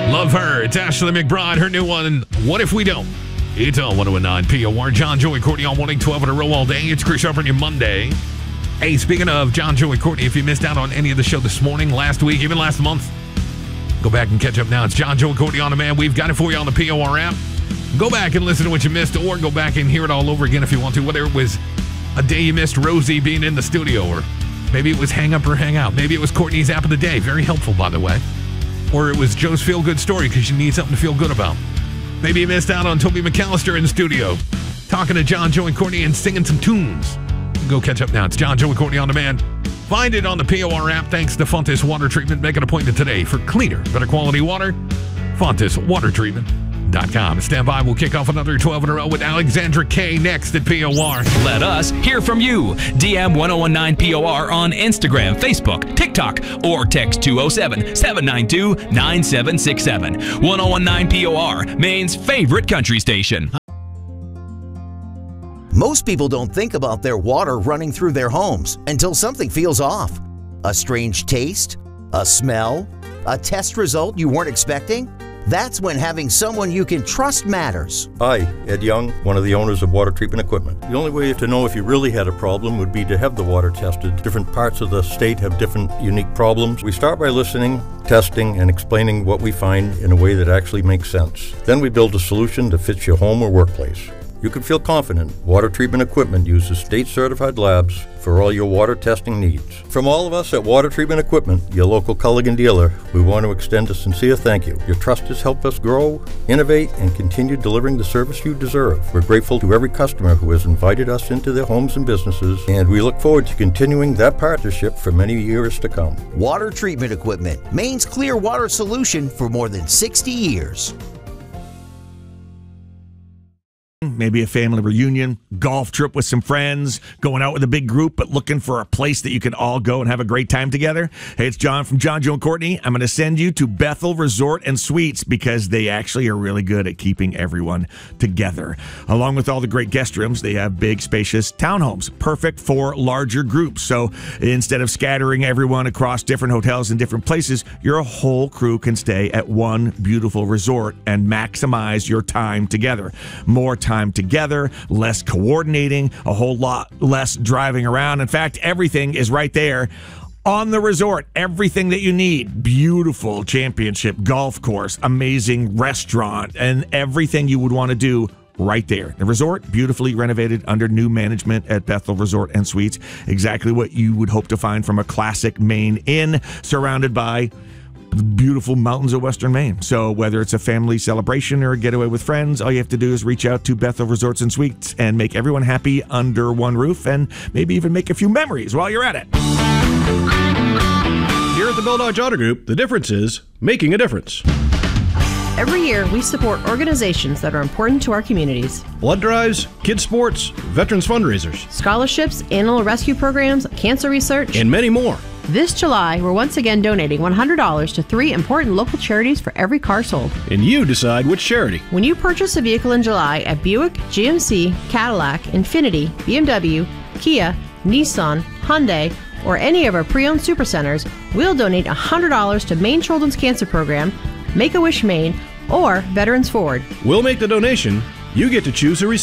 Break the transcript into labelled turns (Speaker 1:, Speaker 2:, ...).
Speaker 1: Love her. It's Ashley McBride. Her new one, What If We Don't? It's on 109 POR. John, Joey, Courtney on morning, 12 in a row all day. It's Chris Sharp on your Monday. Hey, speaking of John, Joey, Courtney, if you missed out on any of the show this morning, last week, even last month, go back and catch up now. It's John, Joey, Courtney on demand. We've got it for you on the POR app. Go back and listen to what you missed, or go back and hear it all over again if you want to. Whether it was a day you missed Rosie being in the studio, or maybe it was Hang Up or Hang Out. Maybe it was Courtney's app of the day. Very helpful, by the way. Or it was Joe's Feel Good Story because you need something to feel good about. Maybe you missed out on Toby McAllister in the studio talking to John, Joe, and Courtney and singing some tunes. Go catch up now. It's John, Joe, and Courtney on demand. Find it on the POR app thanks to Fontes Water Treatment. Make an appointment today for cleaner, better quality water. FontesWaterTreatment.com. Stand by. We'll kick off another 12 in a row with Alexandra K next at POR.
Speaker 2: Let us hear from you. DM 1019 POR on Instagram, Facebook, TikTok, or text 207-792-9767. 1019 POR, Maine's favorite country station.
Speaker 3: Most people don't think about their water running through their homes until something feels off. A strange taste? A smell? A test result you weren't expecting? That's when having someone you can trust matters.
Speaker 4: Hi, Ed Young, one of the owners of Water Treatment Equipment. The only way to know if you really had a problem would be to have the water tested. Different parts of the state have different unique problems. We start by listening, testing, and explaining what we find in a way that actually makes sense. Then we build a solution that fits your home or workplace. You can feel confident Water Treatment Equipment uses state-certified labs for all your water testing needs. From all of us at Water Treatment Equipment, your local Culligan dealer, we want to extend a sincere thank you. Your trust has helped us grow, innovate, and continue delivering the service you deserve. We're grateful to every customer who has invited us into their homes and businesses, and we look forward to continuing that partnership for many years to come.
Speaker 3: Water Treatment Equipment, Maine's clear water solution for more than 60 years.
Speaker 5: Maybe a family reunion, golf trip with some friends, going out with a big group, but looking for a place that you can all go and have a great time together. Hey, it's John from John, Joe, and Courtney. I'm going to send you to Bethel Resort and Suites because they actually are really good at keeping everyone together. Along with all the great guest rooms, they have big, spacious townhomes, perfect for larger groups. So instead of scattering everyone across different hotels in different places, your whole crew can stay at one beautiful resort and maximize your time together. More time together, less coordinating, a whole lot less driving around. In fact, everything is right there on the resort. Everything that you need. Beautiful championship golf course, amazing restaurant, and everything you would want to do right there. The resort, beautifully renovated under new management at Bethel Resort and Suites. Exactly what you would hope to find from a classic Maine inn, surrounded by the beautiful mountains of Western Maine. So whether it's a family celebration or a getaway with friends, all you have to do is reach out to Bethel Resorts and Suites and make everyone happy under one roof, and maybe even make a few memories while you're at it.
Speaker 6: Here at the Bell Dodge Auto Group, the difference is making a difference.
Speaker 7: Every year, we support organizations that are important to our communities.
Speaker 6: Blood drives, kids sports, veterans fundraisers,
Speaker 7: Scholarships, animal rescue programs, cancer research,
Speaker 6: and many more.
Speaker 7: This July, we're once again donating $100 to 3 important local charities for every car sold.
Speaker 6: And you decide which charity.
Speaker 7: When you purchase a vehicle in July at Buick, GMC, Cadillac, Infiniti, BMW, Kia, Nissan, Hyundai, or any of our pre-owned supercenters, we'll donate $100 to Maine Children's Cancer Program, Make-A-Wish Maine, or Veterans Forward.
Speaker 6: We'll make the donation. You get to choose who receives